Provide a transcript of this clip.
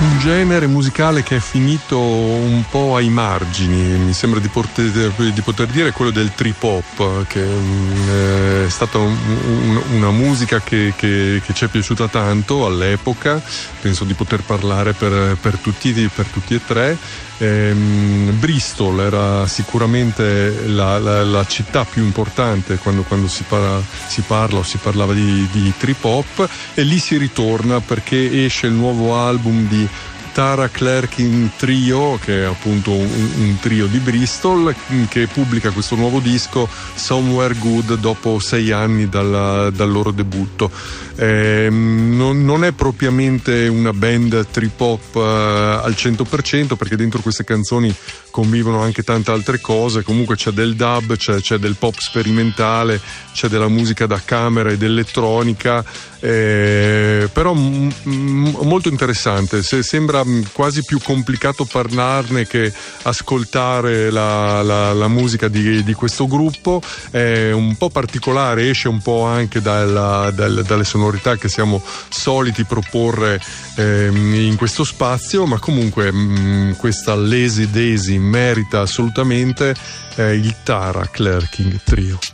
un genere musicale che è finito un po' ai margini, mi sembra di poter dire quello del trip hop, che è stata una musica che ci è piaciuta tanto all'epoca. Penso di poter parlare per tutti e tre. Bristol era sicuramente la città più importante quando si parlava di trip hop, e lì si ritorna perché esce il nuovo album di Tara Clerkin Trio, che è appunto un trio di Bristol, che pubblica questo nuovo disco Somewhere Good dopo 6 anni dal loro debutto. Non è propriamente una band trip hop al 100%, perché dentro queste canzoni convivono anche tante altre cose. Comunque c'è del dub, c'è del pop sperimentale, c'è della musica da camera e dell'elettronica, però molto interessante. Sembra quasi più complicato parlarne che ascoltare la musica di questo gruppo. È un po' particolare, esce un po' anche dalle sonorità che siamo soliti proporre in questo spazio, ma comunque questa Lazy Daisy merita assolutamente il Tara Clerkin Trio.